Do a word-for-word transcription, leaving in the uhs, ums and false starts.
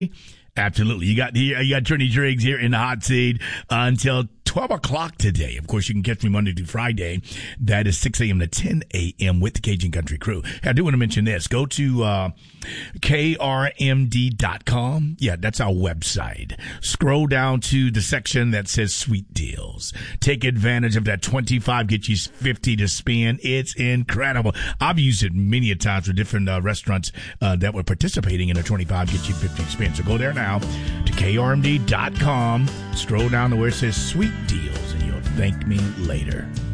Absolutely. You got you got Trini Driggs here in the hot seat uh, until twelve o'clock today. Of course, you can catch me Monday through Friday. That is six a.m. to ten a.m. with the Cajun Country Crew. I do want to mention this. Go to uh, K R M D dot com. Yeah, that's our website. Scroll down to the section that says Sweet Deals. Take advantage of that twenty-five, get you fifty to spend. It's incredible. I've used it many a times with different uh, restaurants uh, that were participating in a twenty-five, get you fifty to spend. So go there now to K R M D dot com. Scroll down to where it says Sweet Deals, and you'll thank me later.